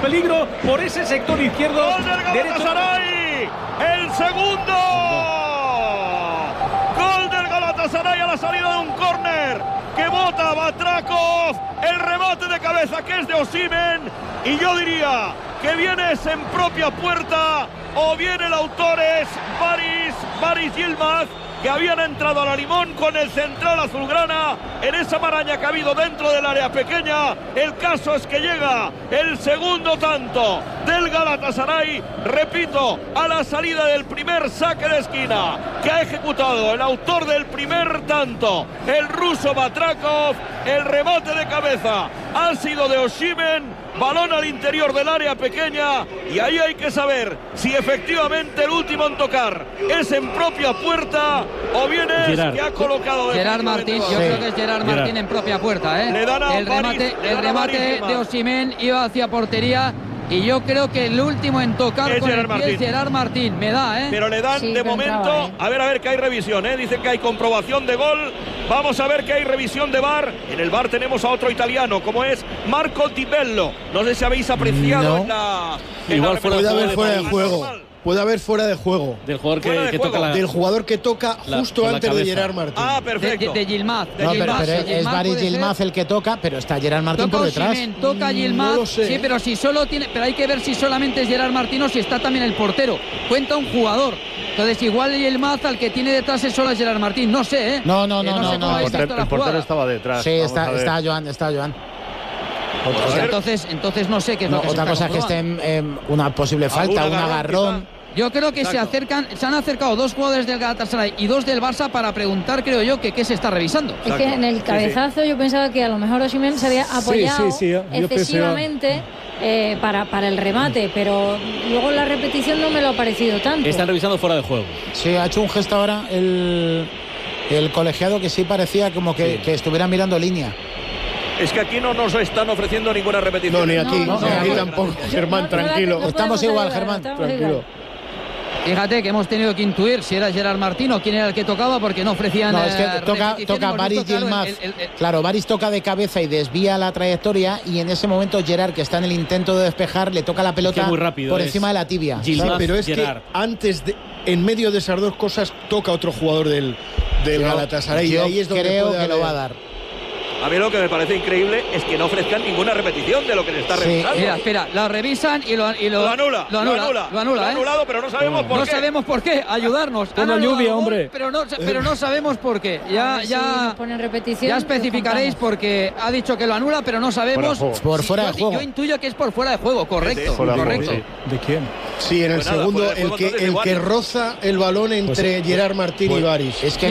peligro por ese sector izquierdo. ¡Gol del Galatasaray! ¡El segundo! ¡Gol del Galatasaray a la salida de un córner que bota Batrakov! El remate de cabeza que es de Osimhen. Y yo diría que vienes en propia puerta, o bien el autor es Baris Yilmaz, que habían entrado a la limón con el central azulgrana en esa maraña que ha habido dentro del área pequeña. El caso es que llega el segundo tanto del Galatasaray, repito, a la salida del primer saque de esquina que ha ejecutado el autor del primer tanto, el ruso Batrakov. El remate de cabeza ha sido de Osimhen, balón al interior del área pequeña, y ahí hay que saber si efectivamente el último en tocar es en propia puerta o bien es Gerard, que ha colocado Gerard Martín. Yo creo que es Gerard Martín en propia puerta, ¿eh? Le dan a el remate de Osimhen iba hacia portería. Y yo creo que el último en tocar es con Gerard el pie es Gerard Martín, me da, ¿eh? Pero le dan de momento, a ver que hay revisión, ¿eh? Dicen que hay comprobación de gol. Vamos a ver que hay revisión de VAR. En el VAR tenemos a otro italiano, como es Marco Di Bello. No sé si habéis apreciado en la... Igual puede haber fuera de juego. Puede haber fuera de juego. Del jugador que toca del jugador que toca justo antes de Gerard Martín. Ah, perfecto. De Yilmaz. No, pero es Baris Yilmaz el que toca, pero está Gerard Martín por detrás. Osimhen, toca Yilmaz. No sí, pero si solo tiene, pero hay que ver si solamente es Gerard Martín o si está también el portero. Cuenta un jugador. Entonces igual Yilmaz al que tiene detrás es solo Gerard Martín. No sé, ¿eh? No. El portero estaba detrás. Sí, está Joan. Entonces no sé qué es lo que otra cosa es que esté en una posible falta, un agarrón. Yo creo que se han acercado dos jugadores del Galatasaray y dos del Barça para preguntar, creo yo, que qué se está revisando. Es que en el cabezazo yo pensaba que a lo mejor Osimhen se había apoyado excesivamente para el remate, pero luego la repetición no me lo ha parecido tanto. Están revisando fuera de juego. Sí, ha hecho un gesto ahora el colegiado que sí parecía como que estuviera mirando línea. Es que aquí no nos están ofreciendo ninguna repetición. No, ni aquí, aquí tampoco. Germán, tranquilo. Estamos igual, Germán, tranquilo. Fíjate que hemos tenido que intuir si era Gerard Martín o quién era el que tocaba, porque no ofrecían. No, es que toca Baris Yilmaz. Claro, Baris toca de cabeza y desvía la trayectoria, y en ese momento Gerard, que está en el intento de despejar, le toca la pelota muy rápido, por encima de la tibia. Yilmaz, pero es Gerard. Que en medio de esas dos cosas, toca otro jugador del Galatasaray. Yo ahí es donde creo que lo va a dar. A mí lo que me parece increíble es que no ofrezcan ninguna repetición de lo que le está revisando. Mira, espera, la revisan y lo anula. Lo anula, Lo ha anulado, pero no sabemos por qué. No sabemos por qué. Ayudarnos. Como lluvia, hombre. Pero no sabemos por qué. Ya especificaréis, porque ha dicho que lo anula, pero no sabemos. Por fuera de juego. Yo intuyo que es por fuera de juego, correcto. Correcto. ¿De quién? Sí, en el segundo, el que roza el balón entre Gerard Martín y Baris. Es que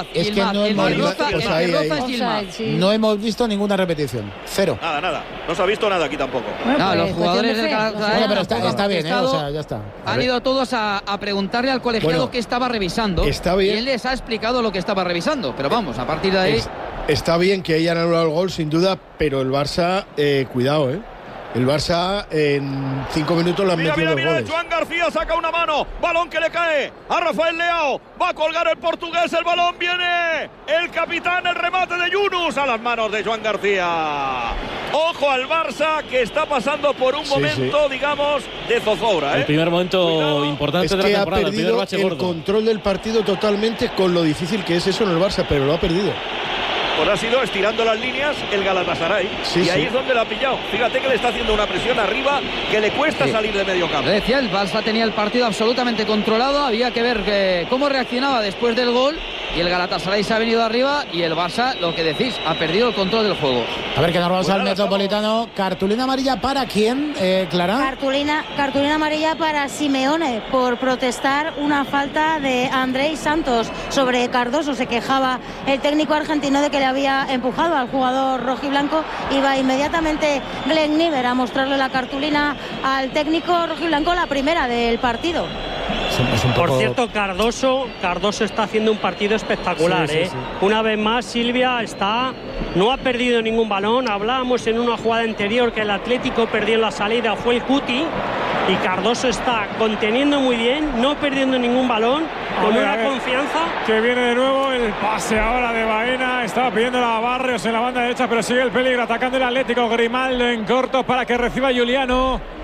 no hemos visto ninguna repetición. Cero. Nada. No se ha visto nada aquí tampoco. Los jugadores del Galatasaray. Bueno, pero está bien, o sea, ya está. Han ido todos a preguntarle al colegiado qué estaba revisando. Está bien. Y él les ha explicado lo que estaba revisando. Pero vamos, a partir de ahí. Está bien que hayan anulado el gol, sin duda, pero el Barça, cuidado, El Barça en 5 minutos lo han metido dos goles. Joan García saca una mano, balón que le cae a Rafael Leao, va a colgar el portugués, el balón viene, el capitán, el remate de Yunus a las manos de Joan García. Ojo al Barça, que está pasando por un momento, digamos, de zozobra. El primer momento importante de la temporada, ha perdido el control del partido totalmente, con lo difícil que es eso en el Barça, pero lo ha perdido. Pues ha sido estirando las líneas el Galatasaray. Ahí es donde lo ha pillado. Fíjate que le está haciendo una presión arriba que le cuesta salir de medio campo. Decía, el Barça tenía el partido absolutamente controlado. Había que ver cómo reaccionaba después del gol. Y el Galatasaray se ha venido arriba y el Barça, lo que decís, ha perdido el control del juego. A ver, que nos vamos al Metropolitano. ¿Cartulina amarilla para quién, Clara? Cartulina amarilla para Simeone por protestar una falta de Andrei Santos sobre Cardoso. Se quejaba el técnico argentino de que le había empujado al jugador rojiblanco. Iba inmediatamente Glenn Niver a mostrarle la cartulina al técnico rojiblanco, la primera del partido. Por cierto, Cardoso está haciendo un partido espectacular. Sí. Una vez más, Silvia no ha perdido ningún balón. Hablábamos en una jugada anterior que el Atlético perdió en la salida, fue el Cuti, y Cardoso está conteniendo muy bien, no perdiendo ningún balón, con una confianza. Que viene de nuevo el pase ahora de Baena, estaba pidiendo a Barrios en la banda derecha, pero sigue el peligro atacando el Atlético. Grimaldo en corto para que reciba Juliano.